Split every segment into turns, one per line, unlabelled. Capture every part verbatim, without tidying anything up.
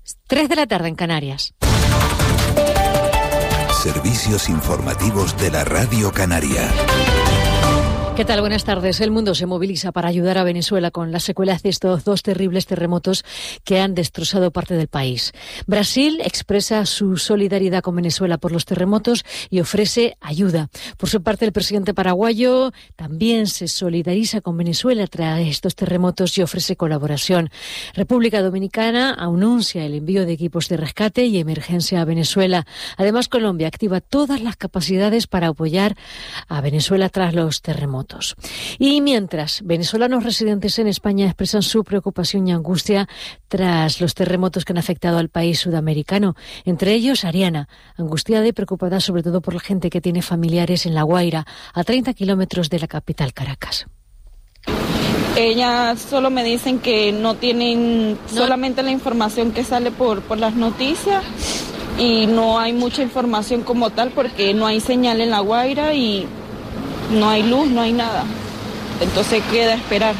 tres de la tarde en Canarias.
Servicios informativos de la Radio Canaria.
¿Qué tal? Buenas tardes. El mundo se moviliza para ayudar a Venezuela con las secuelas de estos dos terribles terremotos que han destrozado parte del país. Brasil expresa su solidaridad con Venezuela por los terremotos y ofrece ayuda. Por su parte, el presidente paraguayo también se solidariza con Venezuela tras estos terremotos y ofrece colaboración. República Dominicana anuncia el envío de equipos de rescate y emergencia a Venezuela. Además, Colombia activa todas las capacidades para apoyar a Venezuela tras los terremotos. Y mientras, venezolanos residentes en España expresan su preocupación y angustia tras los terremotos que han afectado al país sudamericano. Entre ellos, Ariana, angustiada y preocupada sobre todo por la gente que tiene familiares en La Guaira, a treinta kilómetros de la capital, Caracas.
Ellas solo me dicen que no tienen no. solamente la información que sale por, por las noticias y no hay mucha información como tal porque no hay señal en La Guaira y no hay luz, no hay nada. Entonces queda esperar.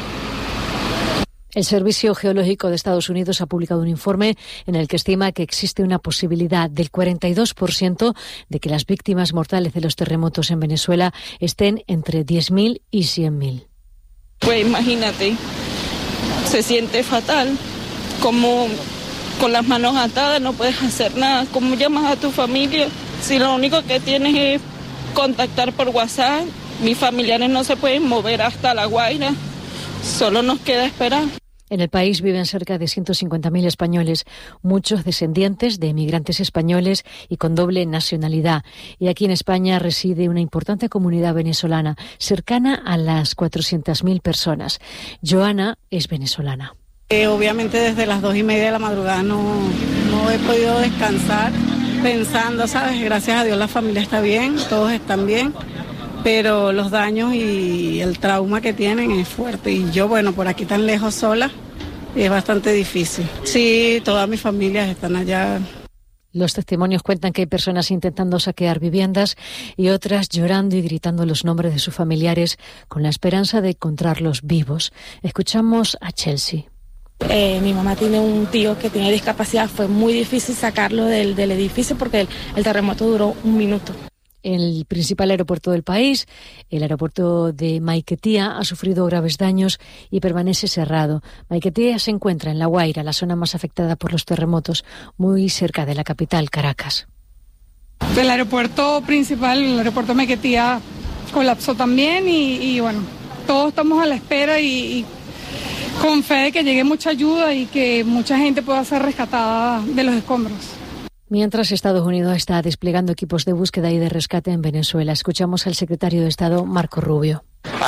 El Servicio Geológico de Estados Unidos ha publicado un informe en el que estima que existe una posibilidad del cuarenta y dos por ciento de que las víctimas mortales de los terremotos en Venezuela estén entre diez mil y cien mil.
Pues imagínate, se siente fatal, como con las manos atadas no puedes hacer nada. ¿Cómo llamas a tu familia si lo único que tienes es contactar por WhatsApp? Mis familiares no se pueden mover hasta La Guaira, solo nos queda esperar.
En el país viven cerca de ciento cincuenta mil españoles, muchos descendientes de emigrantes españoles y con doble nacionalidad. Y aquí en España reside una importante comunidad venezolana, cercana a las cuatrocientas mil personas. Joana es venezolana.
Eh, obviamente desde las dos y media de la madrugada no, no he podido descansar pensando, ¿sabes? Gracias a Dios la familia está bien, todos están bien. Pero los daños y el trauma que tienen es fuerte. Y yo, bueno, por aquí tan lejos sola, es bastante difícil. Sí, todas mis familias están allá.
Los testimonios cuentan que hay personas intentando saquear viviendas y otras llorando y gritando los nombres de sus familiares con la esperanza de encontrarlos vivos. Escuchamos a Chelsea.
Eh, mi mamá tiene un tío que tiene discapacidad. Fue muy difícil sacarlo del, del edificio porque el, el terremoto duró un minuto.
El principal aeropuerto del país, el aeropuerto de Maiquetía, ha sufrido graves daños y permanece cerrado. Maiquetía se encuentra en La Guaira, la zona más afectada por los terremotos, muy cerca de la capital, Caracas.
El aeropuerto principal, el aeropuerto de Maiquetía, colapsó también y, y bueno, todos estamos a la espera y, y con fe de que llegue mucha ayuda y que mucha gente pueda ser rescatada de los escombros.
Mientras, Estados Unidos está desplegando equipos de búsqueda y de rescate en Venezuela. Escuchamos al secretario de Estado, Marco Rubio.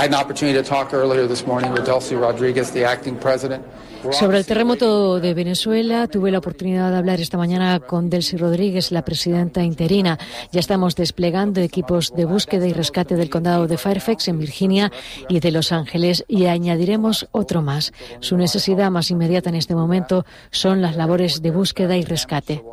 Sobre el terremoto de Venezuela, tuve la oportunidad de hablar esta mañana con Delcy Rodríguez, la presidenta interina. Ya estamos desplegando equipos de búsqueda y rescate del condado de Fairfax, en Virginia, y de Los Ángeles, y añadiremos otro más. Su necesidad más inmediata en este momento son las labores de búsqueda y rescate.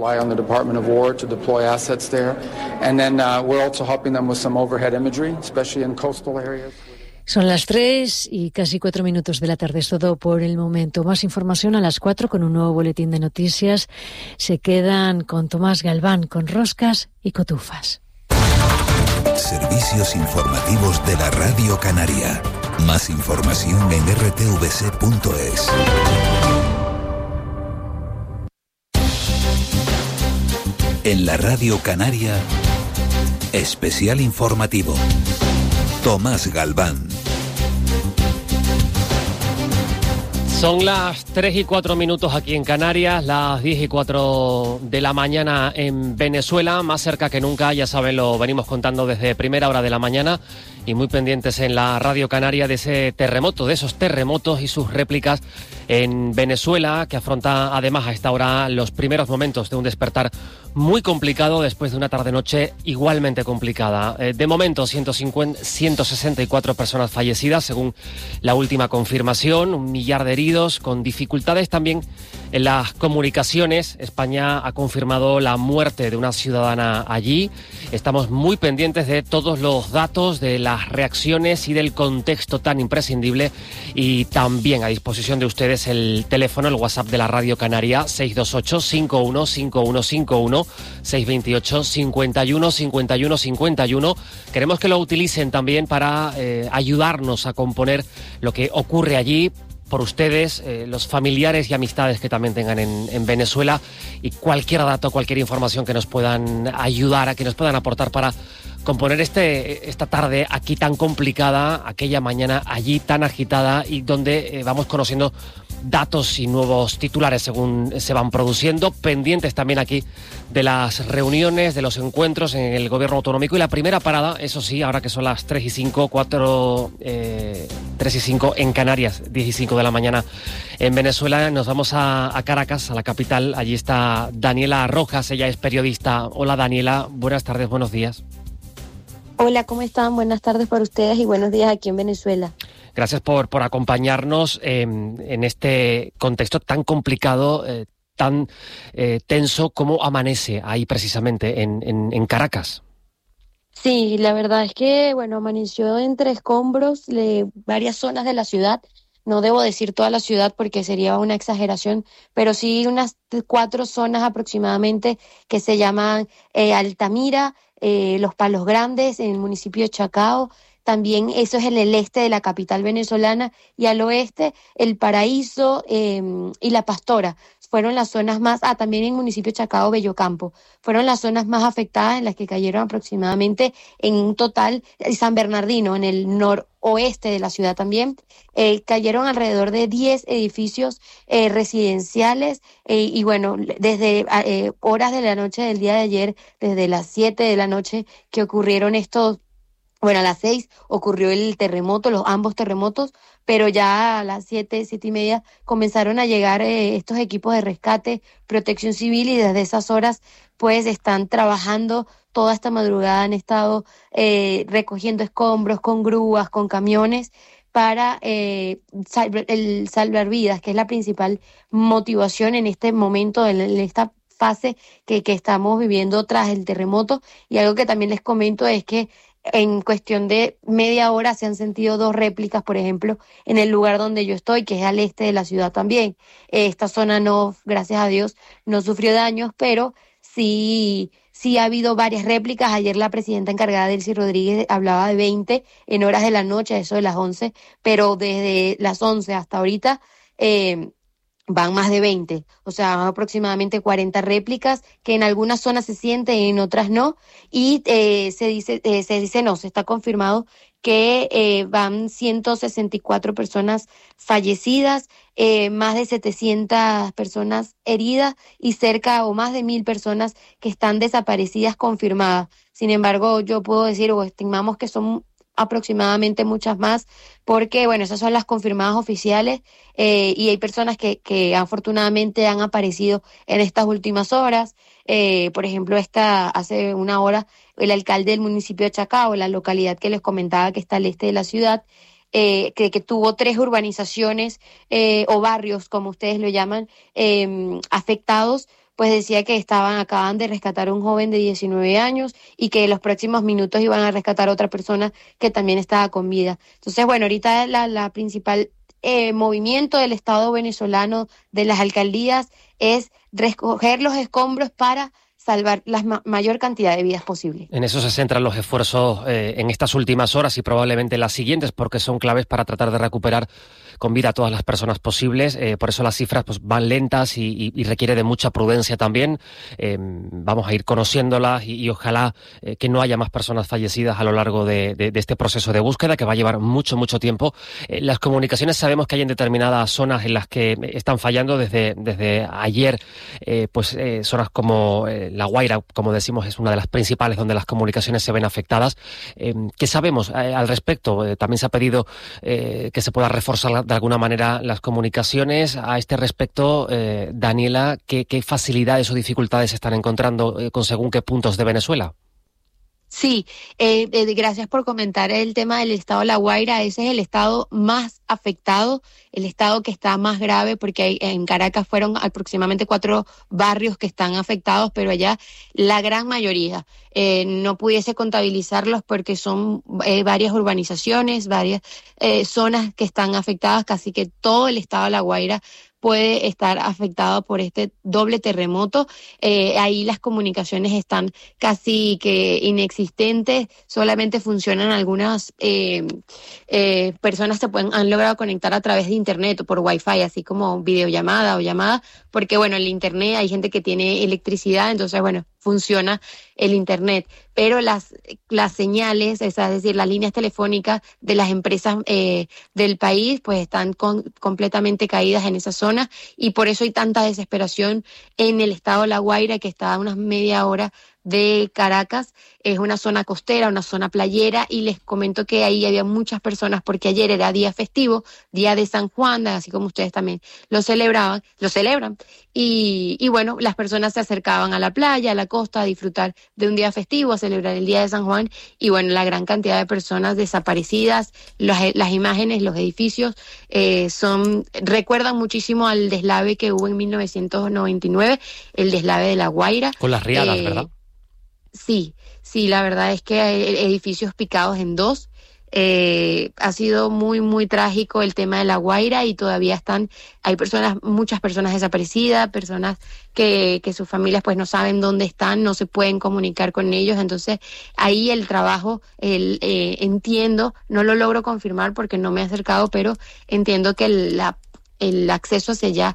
Son las tres y casi cuatro minutos de la tarde. Es todo por el momento. Más información a las cuatro con un nuevo boletín de noticias. Se quedan con Tomás Galván, con roscas y cotufas.
Servicios informativos de la Radio Canaria. Más información en r t v c punto es. En la Radio Canaria, especial informativo. Tomás Galván.
Son las tres y cuatro minutos aquí en Canarias, las diez y cuatro de la mañana en Venezuela, más cerca que nunca, ya saben, lo venimos contando desde primera hora de la mañana y muy pendientes en la Radio Canaria de ese terremoto, de esos terremotos y sus réplicas en Venezuela, que afronta además a esta hora los primeros momentos de un despertar muy complicado después de una tarde-noche igualmente complicada. Eh, de momento, ciento cincuenta, ciento sesenta y cuatro personas fallecidas, según la última confirmación, un millar de heridos, con dificultades también en las comunicaciones. España ha confirmado la muerte de una ciudadana allí. Estamos muy pendientes de todos los datos, de las las reacciones y del contexto tan imprescindible. Y también a disposición de ustedes el teléfono, el WhatsApp de la Radio Canaria, seis dos ocho, cinco uno cinco uno cinco uno, seis dos ocho, cinco uno, cinco uno, cinco uno. Queremos que lo utilicen también para eh, ayudarnos a componer lo que ocurre allí, por ustedes, eh, los familiares y amistades que también tengan en, en Venezuela, y cualquier dato, cualquier información que nos puedan ayudar, a que nos puedan aportar para componer este, esta tarde aquí tan complicada, aquella mañana allí tan agitada, y donde eh, vamos conociendo datos y nuevos titulares según se van produciendo, pendientes también aquí de las reuniones, de los encuentros en el gobierno autonómico. Y la primera parada, eso sí, ahora que son las tres y cinco, cuatro, eh, tres y cinco en Canarias, diez y cinco de la mañana en Venezuela, nos vamos a, a Caracas, a la capital. Allí está Daniela Rojas, ella es periodista. Hola Daniela, buenas tardes, buenos días.
Hola, ¿cómo están? Buenas tardes para ustedes y buenos días aquí en Venezuela.
Gracias por, por acompañarnos eh, en este contexto tan complicado, eh, tan eh, tenso. ¿Cómo amanece ahí precisamente en, en, en Caracas?
Sí, la verdad es que, bueno, amaneció entre escombros de varias zonas de la ciudad. No debo decir toda la ciudad porque sería una exageración, pero sí unas cuatro zonas aproximadamente que se llaman eh, Altamira, eh, Los Palos Grandes, en el municipio de Chacao. También eso es en el este de la capital venezolana, y al oeste El Paraíso eh, y La Pastora. Fueron las zonas más, ah, también en el municipio de Chacao, Bellocampo, fueron las zonas más afectadas, en las que cayeron aproximadamente en un total, San Bernardino, en el noroeste de la ciudad también, eh, cayeron alrededor de diez edificios eh, residenciales, eh, y bueno, desde eh, horas de la noche del día de ayer, desde las siete de la noche que ocurrieron estos. Bueno, a las seis ocurrió el terremoto, los ambos terremotos, pero ya a las siete, siete y media comenzaron a llegar eh, estos equipos de rescate, protección civil, y desde esas horas pues están trabajando toda esta madrugada, han estado eh, recogiendo escombros con grúas, con camiones, para eh, salvar, el salvar vidas, que es la principal motivación en este momento, en, en esta fase que, que estamos viviendo tras el terremoto. Y algo que también les comento es que en cuestión de media hora se han sentido dos réplicas, por ejemplo, en el lugar donde yo estoy, que es al este de la ciudad también. Esta zona no, gracias a Dios, no sufrió daños, pero sí, sí ha habido varias réplicas. Ayer la presidenta encargada, Delcy Rodríguez, hablaba de veinte en horas de la noche, eso de las once, pero desde las once hasta ahorita eh, van más de veinte, o sea, van aproximadamente cuarenta réplicas, que en algunas zonas se sienten y en otras no, y eh, se dice, eh, se dice no, se está confirmado que eh, van ciento sesenta y cuatro personas fallecidas, eh, más de setecientas personas heridas y cerca o más de mil personas que están desaparecidas confirmadas. Sin embargo, yo puedo decir o estimamos que son aproximadamente muchas más, porque bueno, esas son las confirmadas oficiales, eh, y hay personas que, que afortunadamente han aparecido en estas últimas horas. Eh, por ejemplo, esta hace una hora el alcalde del municipio de Chacao, la localidad que les comentaba que está al este de la ciudad, eh, que, que tuvo tres urbanizaciones eh, o barrios, como ustedes lo llaman, eh, afectados, pues decía que estaban, acaban de rescatar a un joven de diecinueve años y que en los próximos minutos iban a rescatar a otra persona que también estaba con vida. Entonces, bueno, ahorita la, la principal eh, movimiento del Estado venezolano, de las alcaldías, es recoger los escombros para salvar la ma- mayor cantidad de vidas posible.
En eso se centran los esfuerzos eh, en estas últimas horas y probablemente las siguientes, porque son claves para tratar de recuperar con vida a todas las personas posibles. Eh, por eso las cifras pues van lentas y, y, y requiere de mucha prudencia también. Eh, vamos a ir conociéndolas y, y ojalá eh, que no haya más personas fallecidas a lo largo de, de, de este proceso de búsqueda, que va a llevar mucho, mucho tiempo. Eh, las comunicaciones, sabemos que hay en determinadas zonas en las que están fallando desde, desde ayer, eh, pues eh, zonas como eh, La Guaira, como decimos, es una de las principales donde las comunicaciones se ven afectadas. Eh, ¿Qué sabemos eh, al respecto? Eh, también se ha pedido eh, que se pueda reforzar de alguna manera las comunicaciones. A este respecto, eh, Daniela, ¿qué, qué facilidades o dificultades se están encontrando eh, con según qué puntos de Venezuela?
Sí, eh, eh, gracias por comentar el tema del estado de La Guaira. Ese es el estado más afectado, el estado que está más grave, porque hay, en Caracas fueron aproximadamente cuatro barrios que están afectados, pero allá la gran mayoría. Eh, no pudiese contabilizarlos porque son eh, varias urbanizaciones, varias eh, zonas que están afectadas, casi que todo el estado de La Guaira puede estar afectado por este doble terremoto. Eh, ahí las comunicaciones están casi que inexistentes, solamente funcionan algunas eh, eh, personas se pueden, han logrado conectar a través de internet o por wifi, así como videollamada o llamada, porque bueno, el internet, hay gente que tiene electricidad, entonces bueno, funciona el internet, pero las, las señales, es decir, las líneas telefónicas de las empresas eh, del país, pues están con, completamente caídas en esa zona, y por eso hay tanta desesperación en el estado de La Guaira, que está a unas media hora de Caracas. Es una zona costera, una zona playera, y les comento que ahí había muchas personas porque ayer era día festivo, día de San Juan, así como ustedes también lo celebraban, lo celebran, y, y bueno, las personas se acercaban a la playa, a la costa, a disfrutar de un día festivo, a celebrar el día de San Juan, y bueno, la gran cantidad de personas desaparecidas, las, las imágenes, los edificios eh, son, recuerdan muchísimo al deslave que hubo en mil novecientos noventa y nueve, el deslave de La Guaira.
Con las riadas, eh, ¿verdad?
Sí, sí, la verdad es que hay edificios picados en dos. Eh, ha sido muy, muy trágico el tema de La Guaira, y todavía están, hay personas, muchas personas desaparecidas, personas que, que sus familias pues no saben dónde están, no se pueden comunicar con ellos. Entonces ahí el trabajo, el, eh, entiendo, no lo logro confirmar porque no me he acercado, pero entiendo que el, la el acceso hacia allá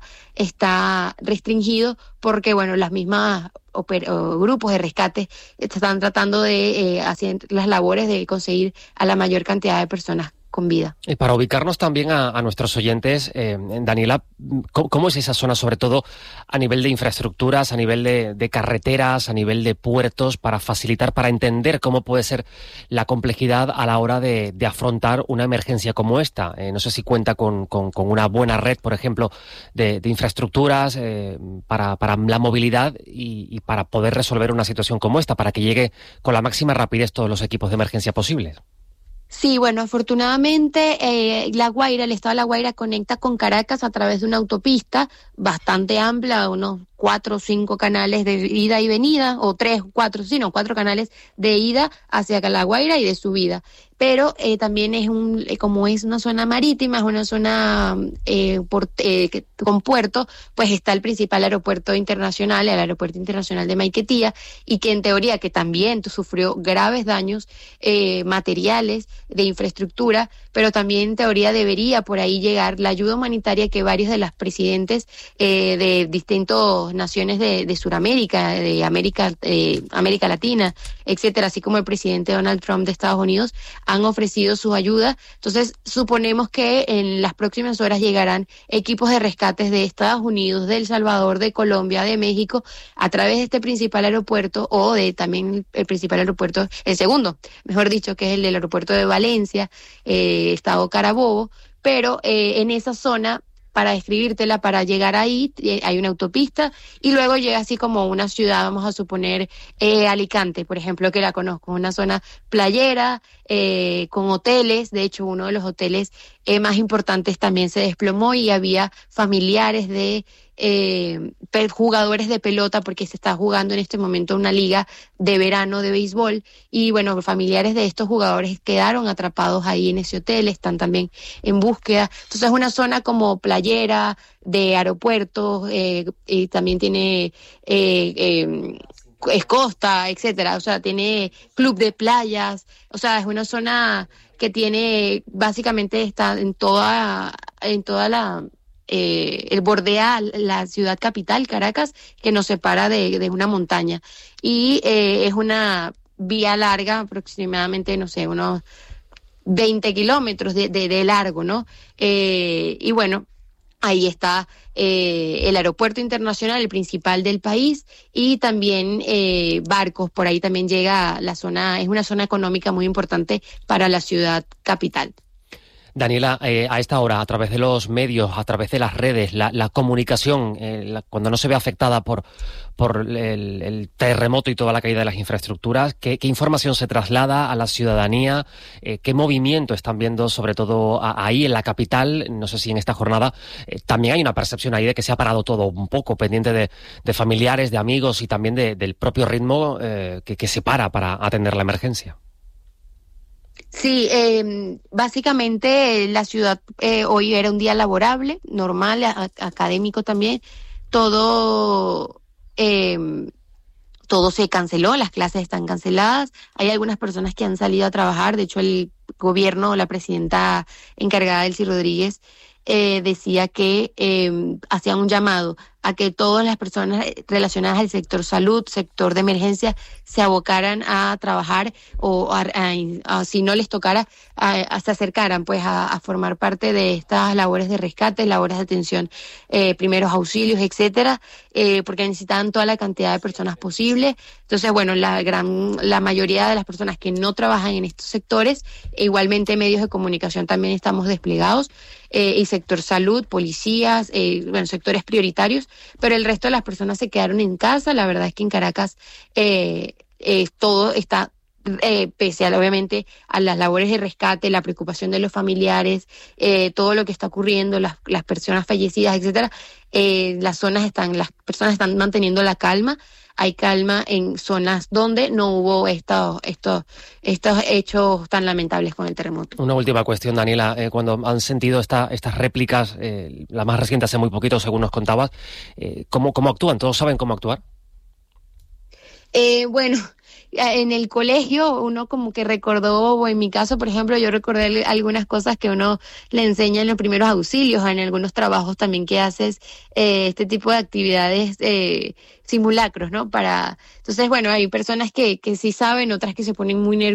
está restringido porque, bueno, las mismas oper- o grupos de rescate están tratando de eh, hacer las labores de conseguir a la mayor cantidad de personas con vida.
Y para ubicarnos también a, a nuestros oyentes, eh, Daniela, ¿cómo, ¿cómo es esa zona, sobre todo a nivel de infraestructuras, a nivel de, de carreteras, a nivel de puertos, para facilitar, para entender cómo puede ser la complejidad a la hora de, de afrontar una emergencia como esta? Eh, no sé si cuenta con, con, con una buena red, por ejemplo, de, de infraestructuras eh, para, para la movilidad y, y para poder resolver una situación como esta, para que llegue con la máxima rapidez todos los equipos de emergencia posibles.
Sí, bueno, afortunadamente eh, La Guaira, el estado de La Guaira conecta con Caracas a través de una autopista bastante amplia, unos cuatro o cinco canales de ida y venida, o tres, cuatro, sí, no, cuatro canales de ida hacia La Guaira y de subida. Pero eh, también es un, como es una zona marítima, es una zona eh, por, eh, con puerto, pues está el principal aeropuerto internacional, el aeropuerto internacional de Maiquetía, y que en teoría que también sufrió graves daños eh, materiales de infraestructura, pero también en teoría debería por ahí llegar la ayuda humanitaria que varios de los presidentes eh, de distintas naciones de, de Sudamérica, de América, eh, América Latina, etcétera, así como el presidente Donald Trump de Estados Unidos, han ofrecido su ayuda. Entonces suponemos que en las próximas horas llegarán equipos de rescates de Estados Unidos, de El Salvador, de Colombia, de México, a través de este principal aeropuerto, o de también el principal aeropuerto, el segundo, mejor dicho, que es el del aeropuerto de Valencia, eh, Estado Carabobo, pero eh, en esa zona, para describírtela, para llegar ahí hay una autopista, y luego llega así como una ciudad, vamos a suponer eh, Alicante, por ejemplo, que la conozco, una zona playera, eh, con hoteles. De hecho, uno de los hoteles eh, más importantes también se desplomó, y había familiares de eh, jugadores de pelota, porque se está jugando en este momento una liga de verano de béisbol, y bueno, familiares de estos jugadores quedaron atrapados ahí en ese hotel, están también en búsqueda. Entonces es una zona como playera, de aeropuertos, eh, y también tiene eh, eh, es costa, etcétera, o sea, tiene club de playas, o sea, es una zona que tiene, básicamente está en toda, en toda la Eh, el bordea la ciudad capital, Caracas, que nos separa de, de una montaña, y eh, es una vía larga, aproximadamente, no sé, unos veinte kilómetros de, de, de largo, ¿no? Eh, y bueno, ahí está eh, el aeropuerto internacional, el principal del país, y también eh, barcos, por ahí también llega la zona, es una zona económica muy importante para la ciudad capital.
Daniela, eh, a esta hora, a través de los medios, a través de las redes, la, la comunicación, eh, la, cuando no se ve afectada por, por el, el terremoto y toda la caída de las infraestructuras, ¿qué, qué información se traslada a la ciudadanía? Eh, ¿Qué movimiento están viendo, sobre todo a, ahí en la capital? No sé si en esta jornada eh, también hay una percepción ahí de que se ha parado todo un poco, pendiente de, de familiares, de amigos y también de, del propio ritmo eh, que, que se para para atender la emergencia.
Sí, eh, básicamente la ciudad eh, hoy era un día laborable, normal, a, académico también. Todo, eh, todo se canceló, las clases están canceladas. Hay algunas personas que han salido a trabajar. De hecho, el gobierno, la presidenta encargada, Elsie Rodríguez, eh, decía que eh, hacían un llamado a que todas las personas relacionadas al sector salud, sector de emergencia, se abocaran a trabajar o a, a, a, si no les tocara, a, a se acercaran pues a, a formar parte de estas labores de rescate, labores de atención, eh, primeros auxilios, etcétera, eh, porque necesitaban toda la cantidad de personas posible. Entonces, bueno, la gran, la mayoría de las personas que no trabajan en estos sectores, e igualmente medios de comunicación también estamos desplegados, eh, y sector salud, policías, eh, bueno, sectores prioritarios, pero el resto de las personas se quedaron en casa. La verdad es que en Caracas eh, eh, todo está, eh, pese a, obviamente a las labores de rescate, la preocupación de los familiares, eh, todo lo que está ocurriendo, las, las personas fallecidas, etcétera, eh, las zonas están, las personas están manteniendo la calma. Hay calma en zonas donde no hubo estos, estos, estos hechos tan lamentables con el terremoto.
Una última cuestión, Daniela. Eh, cuando han sentido esta, estas réplicas, eh, la más reciente hace muy poquito, según nos contabas, eh, ¿cómo, cómo actúan? ¿Todos saben cómo actuar?
Eh, bueno, en el colegio uno como que recordó, o en mi caso, por ejemplo, yo recordé algunas cosas que uno le enseña en los primeros auxilios, en algunos trabajos también que haces eh, este tipo de actividades, eh, simulacros, ¿no? Para, entonces, bueno, hay personas que, que sí saben, otras que se ponen muy nerviosas.